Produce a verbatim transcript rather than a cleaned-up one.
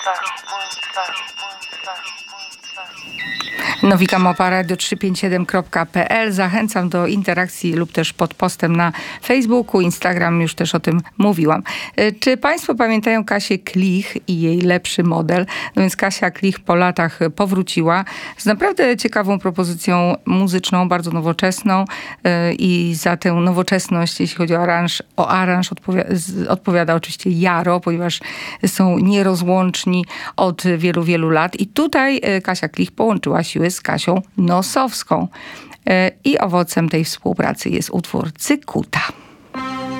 Nowika Mopa Radio trzysta pięćdziesiąt siedem kropka p l. Zachęcam do interakcji lub też pod postem na Facebooku, Instagram, już też o tym mówiłam. Czy państwo pamiętają Kasię Klich i jej lepszy model? No więc Kasia Klich po latach powróciła z naprawdę ciekawą propozycją muzyczną, bardzo nowoczesną i za tę nowoczesność, jeśli chodzi o aranż, o aranż odpowi- odpowiada oczywiście Jaro, ponieważ są nierozłączni od wielu, wielu lat. I tutaj Kasia Klich połączyła siły z Kasią Nosowską. I owocem tej współpracy jest utwór Cykuta.